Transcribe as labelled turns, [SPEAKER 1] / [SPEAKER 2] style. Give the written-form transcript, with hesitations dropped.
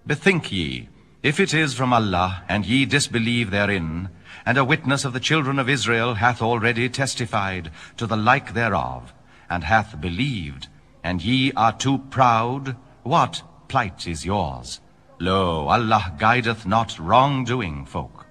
[SPEAKER 1] Bethink ye, if it is from Allah, and ye disbelieve therein, and a witness of the children of Israel hath already testified to the like thereof, and hath believed, and ye are too proud, what plight is yours? Lo, Allah guideth not wrong-doing folk.